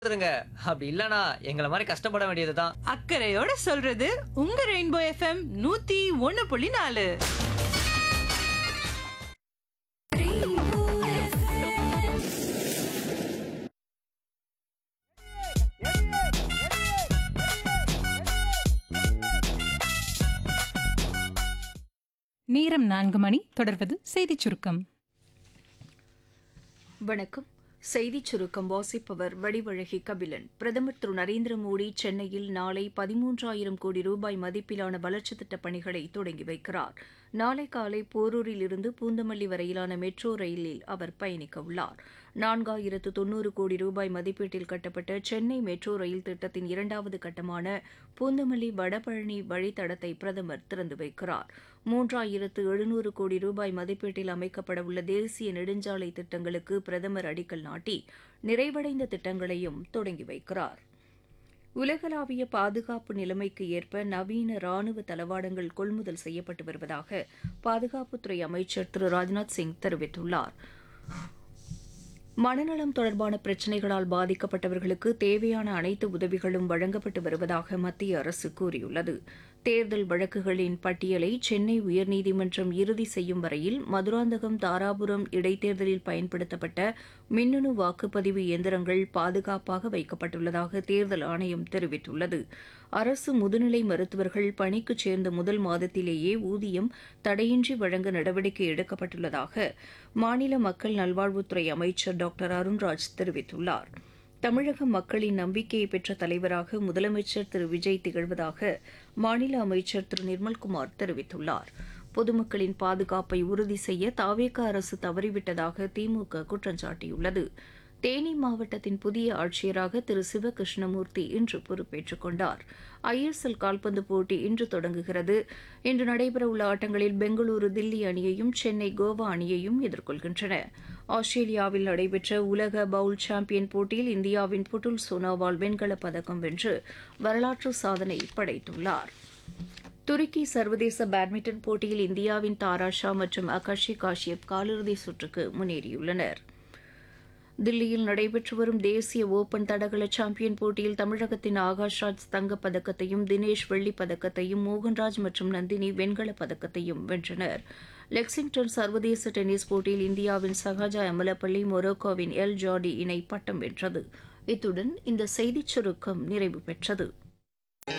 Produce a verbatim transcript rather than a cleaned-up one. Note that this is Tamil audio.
இருங்க. அப்படி இல்லனா எங்கள மாரி கஷ்டப்பட வேண்டியதுதான். அக்கறையோட சொல்றது உங்க ரெயின்போ எஃப்எம் நூத்தி ஒன்னு புள்ளி நாலு. நேரம் நான்கு மணி. தொடர்வது செய்திச் சுருக்கம். வணக்கம். செய்திச் சுருக்கம் வாசிப்பவர் வடிவழகி கபிலன். பிரதமர் திரு நரேந்திர மோடி சென்னையில் நாளை பதிமூன்றாயிரம் கோடி ரூபாய் மதிப்பிலான வளர்ச்சித் திட்டப் பணிகளை தொடங்கி வைக்கிறார். நாளை காலை போரூரில் இருந்து பூந்தமல்லி வரையிலான மெட்ரோ ரயிலில் அவர் பயணிக்க உள்ளார். நான்காயிரத்து தொன்னூறு கோடி ரூபாய் மதிப்பீட்டில் கட்டப்பட்ட சென்னை மெட்ரோ ரயில் திட்டத்தின் இரண்டாவது கட்டமான பூந்தமல்லி வடபழனி வழித்தடத்தை பிரதமர் திறந்து வைக்கிறார். மூன்றாயிரத்து எழுநூறு கோடி ரூபாய் மதிப்பீட்டில் அமைக்கப்படவுள்ள தேசிய நெடுஞ்சாலை திட்டங்களுக்கு பிரதமர் அடிக்கல் நாட்டி நிறைவடைந்த திட்டங்களையும் தொடங்கி வைக்கிறார். உலகளாவிய பாதுகாப்பு நிலைமைக்கு ஏற்ப நவீன ராணுவ தளவாடங்கள் கொள்முதல் செய்யப்பட்டு வருவதாக பாதுகாப்புத்துறை அமைச்சர் திரு ராஜ்நாத் சிங் தெரிவித்துள்ளார். மனநலம் தொடர்பான பிரச்சினைகளால் பாதிக்கப்பட்டவர்களுக்கு தேவையான அனைத்து உதவிகளும் வழங்கப்பட்டு வருவதாக மத்திய அரசு கூறியுள்ளது. தேர்தல் வழக்குகளின் பட்டியலை சென்னை உயர்நீதிமன்றம் இறுதி செய்யும் வரையில் மதுராந்தகம் தாராபுரம் இடைத்தேர்தலில் பயன்படுத்தப்பட்ட மின்னணு வாக்குப்பதிவு இயந்திரங்கள் பாதுகாப்பாக வைக்கப்பட்டுள்ளதாக தேர்தல் ஆணையம் தெரிவித்துள்ளது. அரசு முதுநிலை மருத்துவர்கள் பணிக்கு சேர்ந்த முதல் மாதத்திலேயே ஊதியம் தடையின்றி வழங்க நடவடிக்கை எடுக்கப்பட்டுள்ளதாக மாநில மக்கள் நல்வாழ்வுத்துறை அமைச்சர் டாக்டர் அருண்ராஜ் தெரிவித்துள்ளார். தமிழக மக்களின் நம்பிக்கையை பெற்ற தலைவராக முதலமைச்சர் திரு விஜய் திகழ்வதாக மாநில அமைச்சர் திரு நிர்மல்குமார் தெரிவித்துள்ளார். பொதுமக்களின் பாதுகாப்பை உறுதி செய்ய தாவேக அரசு தவறிவிட்டதாக திமுக குற்றம் சாட்டியுள்ளது. தேனி மாவட்டத்தின் புதிய ஆட்சியராக திரு சிவகிருஷ்ணமூர்த்தி இன்று பொறுப்பேற்றுக் கொண்டார். ஐ எஸ் எல் கால்பந்து போட்டி இன்று தொடங்குகிறது. இன்று நடைபெறவுள்ள ஆட்டங்களில் பெங்களூரு தில்லி அணியையும் சென்னை கோவா அணியையும் எதிர்கொள்கின்றன. ஆஸ்திரேலியாவில் நடைபெற்ற உலக பவுல் சாம்பியன் போட்டியில் இந்தியாவின் புட்டுல் சோனோவால் வெண்கலப் பதக்கம் வென்று வரலாற்று சாதனை படைத்துள்ளார். துருக்கி சர்வதேச பேட்மிண்டன் போட்டியில் இந்தியாவின் தாராஷா மற்றும் அகாஷி காஷ்யப் காலிறுதி சுற்றுக்கு முன்னேறியுள்ளனா். தில்லியில் நடைபெற்று வரும் தேசிய ஓபன் தடகள சாம்பியன் போட்டியில் தமிழகத்தின் ஆகாஷ்ராஜ் தங்கப் பதக்கத்தையும் தினேஷ் வெள்ளிப் பதக்கத்தையும் மோகன்ராஜ் மற்றும் நந்தினி வெண்கலப் பதக்கத்தையும் வென்றனர். லெக்சிங்டன் சர்வதேச டென்னிஸ் போட்டியில் இந்தியாவின் சஹாஜா எமலப்பள்ளி மொரோக்கோவின் எல் ஜாடி இணை பட்டம் வென்றது. இத்துடன் இந்த செய்திச் சுருக்கம் நிறைவு பெற்றது.